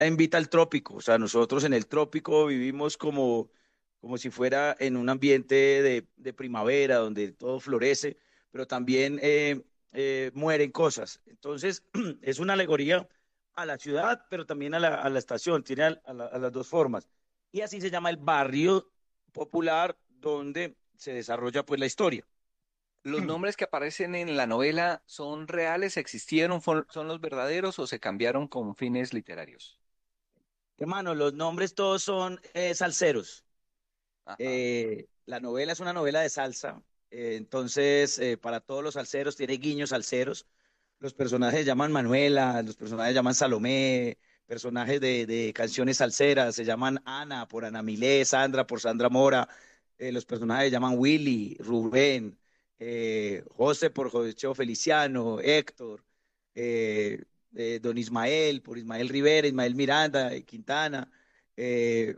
invita al trópico, o sea, nosotros en el trópico vivimos como si fuera en un ambiente de primavera, donde todo florece, pero también mueren cosas. Entonces, es una alegoría a la ciudad, pero también a la estación, tiene a las dos formas. Y así se llama el barrio popular donde se desarrolla pues la historia. ¿Los nombres que aparecen en la novela son reales, existieron, son los verdaderos o se cambiaron con fines literarios? Hermano, los nombres todos son salseros. Ajá. La novela es una novela de salsa, entonces para todos los salseros tiene guiños salseros. Los personajes se llaman Manuela, los personajes se llaman Salomé, personajes de canciones salseras se llaman Ana por Ana Milé, Sandra por Sandra Mora, los personajes se llaman Willy, Rubén, José por José Cheo Feliciano, Héctor, eh, Don Ismael por Ismael Rivera, Ismael Miranda, Quintana. Eh,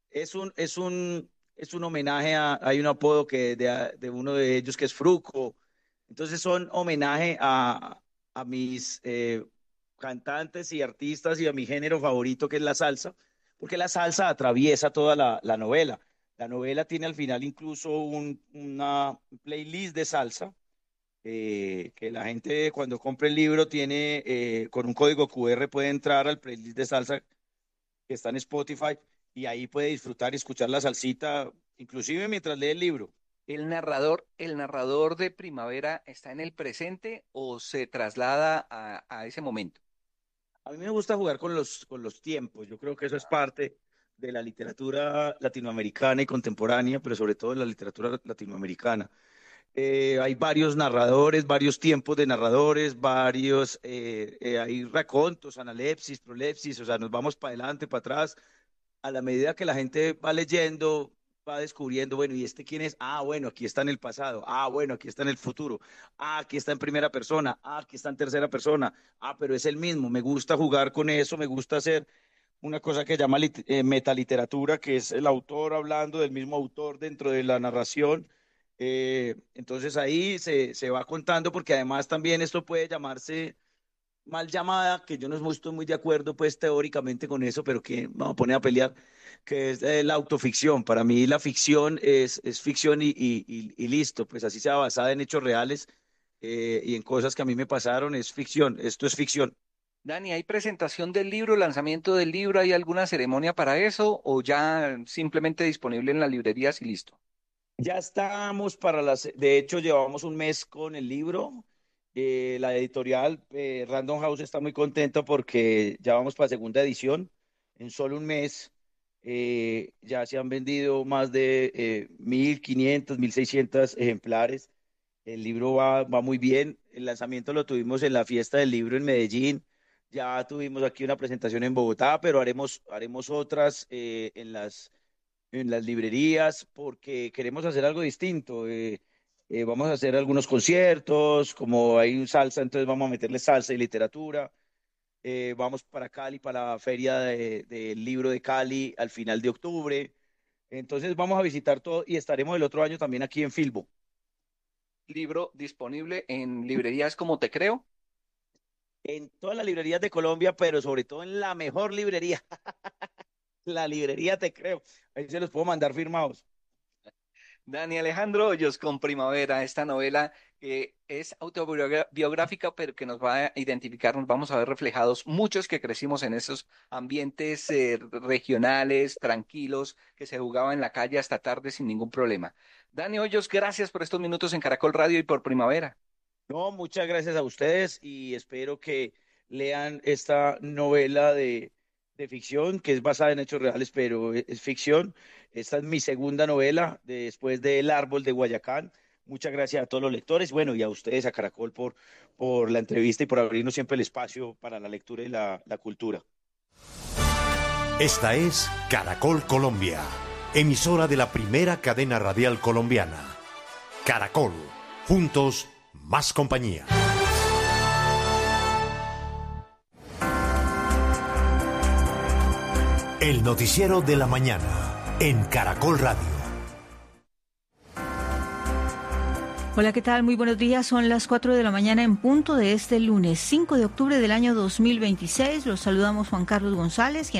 es un homenaje hay un apodo de uno de ellos que es Fruco. Entonces son homenaje a mis cantantes y artistas y a mi género favorito que es la salsa, porque la salsa atraviesa toda la novela. La novela tiene al final incluso una playlist de salsa, que la gente cuando compra el libro tiene, con un código QR puede entrar al playlist de salsa que está en Spotify y ahí puede disfrutar y escuchar la salsita, inclusive mientras lee el libro. El narrador de Primavera está en el presente o se traslada a ese momento? A mí me gusta jugar con los tiempos, yo creo que eso es parte de la literatura latinoamericana y contemporánea, pero sobre todo de la literatura latinoamericana. Hay varios narradores, varios tiempos de narradores, hay racontos, analepsis, prolepsis, o sea, nos vamos para adelante, para atrás, a la medida que la gente va leyendo, va descubriendo, bueno, ¿y este quién es? Ah, bueno, aquí está en el pasado. Ah, bueno, aquí está en el futuro. Ah, aquí está en primera persona. Ah, aquí está en tercera persona. Ah, pero es el mismo. Me gusta jugar con eso, me gusta hacer una cosa que llama metaliteratura, que es el autor hablando del mismo autor dentro de la narración. Entonces ahí se va contando, porque además también esto puede llamarse mal llamada, que yo no estoy muy de acuerdo pues teóricamente con eso, pero que vamos a poner a pelear, que es la autoficción. Para mí la ficción es ficción y listo, pues así sea basada en hechos reales, y en cosas que a mí me pasaron, es ficción, esto es ficción. Dani, ¿hay presentación del libro, lanzamiento del libro? ¿Hay alguna ceremonia para eso o ya simplemente disponible en las librerías y listo? Ya estamos para de hecho llevamos un mes con el libro. La editorial Random House está muy contenta porque ya vamos para segunda edición. En solo un mes ya se han vendido más de 1.500, 1.600 ejemplares. El libro va muy bien. El lanzamiento lo tuvimos en la fiesta del libro en Medellín. Ya tuvimos aquí una presentación en Bogotá, pero haremos otras en las librerías porque queremos hacer algo distinto. Vamos a hacer algunos conciertos, como hay un salsa, entonces vamos a meterle salsa y literatura. Vamos para Cali, para la feria del libro de Cali al final de octubre. Entonces vamos a visitar todo y estaremos el otro año también aquí en Filbo. Libro disponible en librerías como Te Creo. En todas las librerías de Colombia, pero sobre todo en la mejor librería, la librería Te Creo. Ahí se los puedo mandar firmados. Dani Alejandro Hoyos con Primavera, esta novela que es autobiográfica, pero que nos va a identificar, nos vamos a ver reflejados muchos que crecimos en esos ambientes regionales, tranquilos, que se jugaba en la calle hasta tarde sin ningún problema. Dani Hoyos, gracias por estos minutos en Caracol Radio y por Primavera. No, muchas gracias a ustedes y espero que lean esta novela de ficción que es basada en hechos reales, pero es ficción. Esta es mi segunda novela después de El Árbol de Guayacán. Muchas gracias a todos los lectores, bueno, y a ustedes, a Caracol, por la entrevista y por abrirnos siempre el espacio para la lectura y la cultura. Esta es Caracol Colombia, emisora de la primera cadena radial colombiana. Caracol, juntos, más compañía. El noticiero de la mañana en Caracol Radio. Hola, ¿qué tal? Muy buenos días. Son las 4 de la mañana en punto de este lunes 5 de octubre del año 2026. Los saludamos Juan Carlos González.